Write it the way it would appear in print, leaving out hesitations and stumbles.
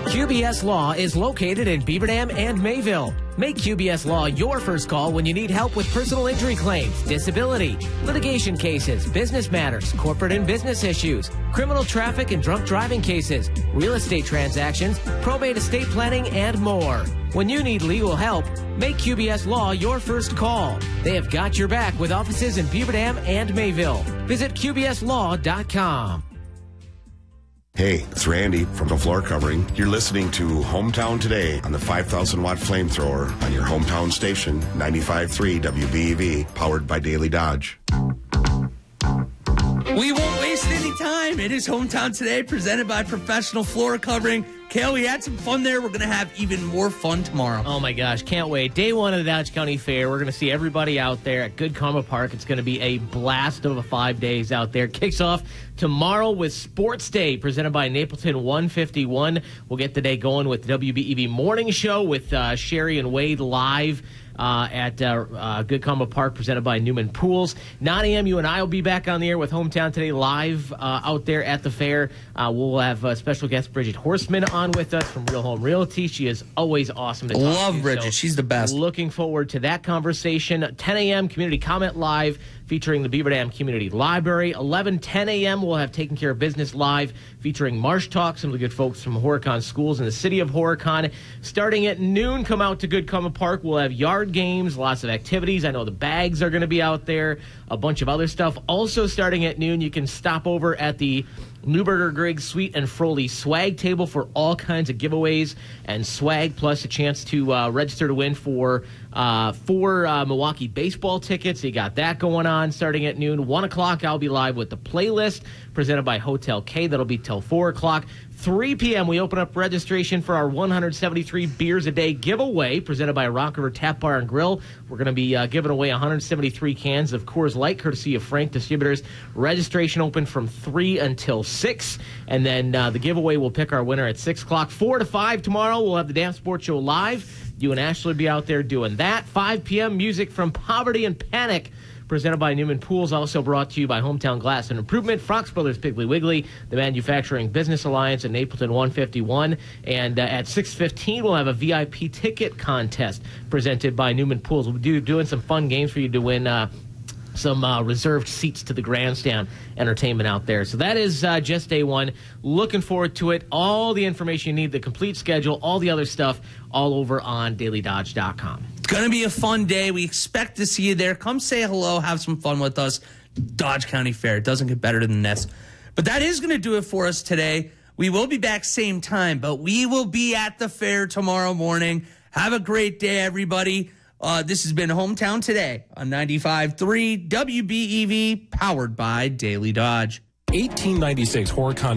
QBS Law is located in Beaver Dam and Mayville. Make QBS Law your first call when you need help with personal injury claims, disability, litigation cases, business matters, corporate and business issues, criminal traffic and drunk driving cases, real estate transactions, probate estate planning, and more. When you need legal help, make QBS Law your first call. They have got your back with offices in Beaver Dam and Mayville. Visit QBSLaw.com. Hey, it's Randy from the Floor Covering. You're listening to Hometown Today on the 5,000-watt flamethrower on your hometown station, 95.3 WBEV, powered by Daily Dodge. We won't waste any time. It is Hometown Today, presented by Professional Floor Covering. Kale, we had some fun there. We're going to have even more fun tomorrow. Oh, my gosh. Can't wait. Day one of the Dodge County Fair. We're going to see everybody out there at Good Karma Park. It's going to be a blast of 5 days out there. Kicks off tomorrow with Sports Day, presented by Napleton 151. We'll get the day going with the WBEV Morning Show with Sherry and Wade live at Good Karma Park, presented by Newman Pools. 9 a.m., you and I will be back on the air with Hometown Today live out there at the fair. We'll have special guest Bridget Horstman on with us from Real Home Realty. She is always awesome to talk to. Love Bridget. So she's the best. Looking forward to that conversation. 10 a.m., Community Comment Live, featuring the Beaver Dam Community Library. 10 a.m., we'll have Taking Care of Business Live, featuring Marsh Talk, some of the good folks from Horicon Schools in the city of Horicon. Starting at noon, come out to Good Karma Park. We'll have yard games, lots of activities. I know the bags are going to be out there, a bunch of other stuff. Also starting at noon, you can stop over at the Newberger Griggs Sweet and Froley swag table for all kinds of giveaways and swag, plus a chance to register to win for 4 Milwaukee baseball tickets. You got that going on starting at noon. 1 o'clock, I'll be live with the playlist presented by Hotel K. That'll be till 4 o'clock. 3 p.m., we open up registration for our 173 Beers a Day giveaway presented by Rock River Tap Bar and Grill. We're going to be giving away 173 cans of Coors Light, courtesy of Frank Distributors. Registration open from 3 until 6, and then the giveaway will pick our winner at 6 o'clock. 4 to 5 tomorrow, we'll have the Dam Sports Show live. You and Ashley will be out there doing that. 5 p.m., music from Poverty and Panic, presented by Newman Pools, also brought to you by Hometown Glass and Improvement, Fox Brothers Piggly Wiggly, the Manufacturing Business Alliance, and Napleton 151. And at 6:15, we'll have a VIP ticket contest presented by Newman Pools. We'll be doing some fun games for you to win some reserved seats to the grandstand entertainment out there. So that is just day one. Looking forward to it. All the information you need, the complete schedule, all the other stuff, all over on dailydodge.com. It's going to be a fun day. We expect to see you there. Come say hello, have some fun with us. Dodge County Fair. It doesn't get better than this. But that is going to do it for us today. We will be back same time, but we will be at the fair tomorrow morning. Have a great day, everybody. This has been Hometown Today on 95.3 WBEV, powered by Daily Dodge. 1896 Horicon